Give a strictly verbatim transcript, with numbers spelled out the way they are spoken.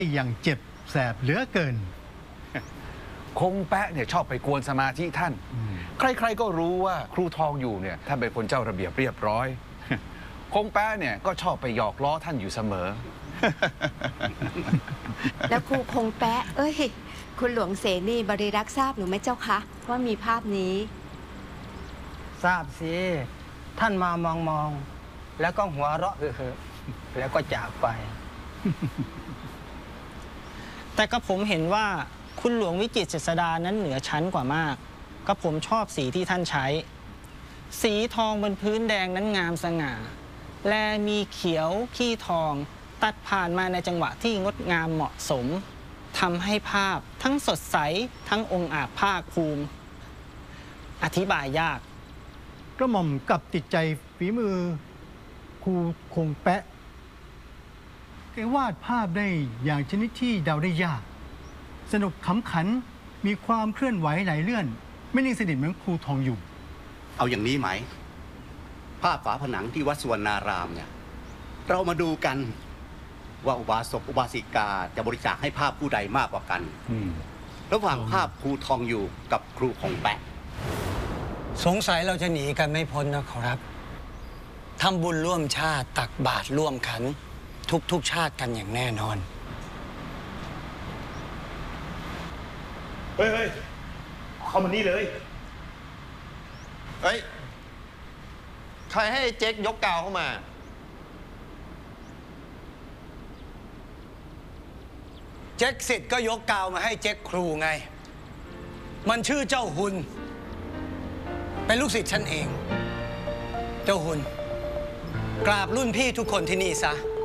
อย่างเจ็บแสบเหลือเกินคงแปะเนี่ยชอบไปกวนสมาธิท่าน ใครๆก็รู้ว่าครูทองอยู่เนี่ยท่านเป็นคนเจ้าระเบียบเรียบร้อย คงแปะเนี่ยก็ชอบไปหยอกล้อท่านอยู่เสมอแล้วครูคงแปะเอ้ยคุณหลวงเสนีบริรักษ์ทราบหรือไม่เจ้าคะว่ามีภาพนี้ทราบสิท่านมามองมองแล้วก็หัวเราะเออแล้วก็จากไป แต่ก็ผมเห็นว่าคุณหลวงวิจิตรเจษฎานั้นเหนือชั้นกว่ามากก็ผมชอบสีที่ท่านใช้ สีทองบนพื้นแดงนั้นงามสง่าและมีเขียวขี้ทองตัดผ่านมาในจังหวะที่งดงามเหมาะสมทำให้ภาพทั้งสดใสทั้งองค์อาจภาคภูมิอธิบายยากกระหม่อมกับติดใจฝีมือครูคงแปะแกวาดภาพได้อย่างชนิดที่เดาได้ยากสนุกขำขันมีความเคลื่อนไหวไหลเลื่อนไม่นิ่งสนิทเหมือนครูทองอยู่เอาอย่างนี้ไหมภาพฝาผนังที่วัดสุวรรณารามเนี่ยเรามาดูกันว่าอุบาสกอุบาสิกาจะบริจาคให้ภาพผู้ใดมากกว่ากันระหว่างภาพครูทองอยู่กับครูคงแปะสงสัยเราจะหนีกันไม่พ้นนะขอรับทำบุญร่วมชาติตักบาตรร่วมขันทุกทุกชาติกันอย่างแน่นอนเฮ้ยเฮ้ยเข้ามานี่เลยเฮ้ยใครให้เจ๊กยกกาวเข้ามาเจ๊กสิทธิ์ก็ยกกาวมาให้เจ๊กครูไงมันชื่อเจ้าหุนเป็นลูกศิษย์ฉันเองเจ้าหุนกราบรุ่นพี่ทุกคนที่นี่ซะ